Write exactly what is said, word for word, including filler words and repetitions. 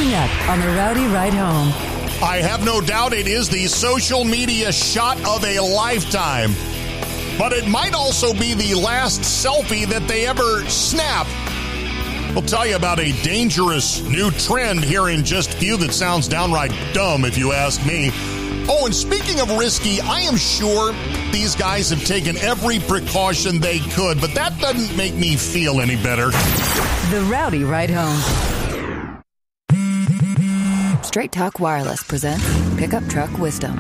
Coming up on the Rowdy Ride Home. I have no doubt it is the social media shot of a lifetime. But it might also be the last selfie that they ever snap. We'll tell you about a dangerous new trend here in just a few that sounds downright dumb if you ask me. Oh, and speaking of risky, I am sure these guys have taken every precaution they could, but that doesn't make me feel any better. The Rowdy Ride Home. Straight Talk Wireless presents Pickup Truck Wisdom.